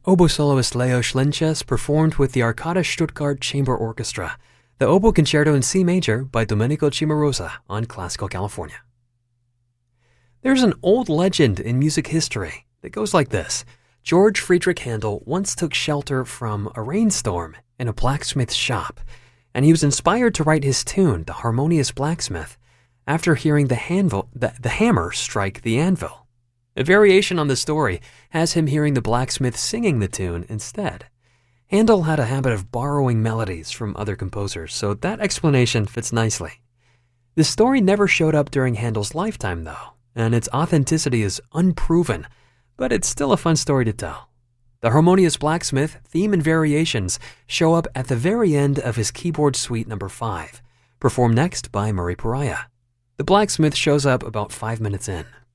Oboe soloist Leo Schlinches performed with the Arcada Stuttgart Chamber Orchestra, the Oboe Concerto in C major by Domenico Cimarosa on Classical California. There's an old legend in music history that goes like this. George Friedrich Handel once took shelter from a rainstorm in a blacksmith's shop, and he was inspired to write his tune, The Harmonious Blacksmith, after hearing the hammer strike the anvil. A variation on the story has him hearing the blacksmith singing the tune instead. Handel had a habit of borrowing melodies from other composers, so that explanation fits nicely. The story never showed up during Handel's lifetime, though, and its authenticity is unproven, but it's still a fun story to tell. The Harmonious Blacksmith theme and variations show up at the very end of his keyboard suite number 5, performed next by Murray Pariah. The blacksmith shows up about 5 minutes in.